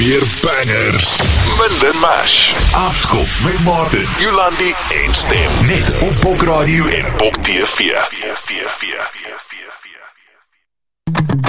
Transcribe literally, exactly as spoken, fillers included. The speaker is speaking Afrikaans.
Meer bangers, minder mash. Afskop met Martin, Jolandi en Stem. Net op Bok Radio en Bok T V.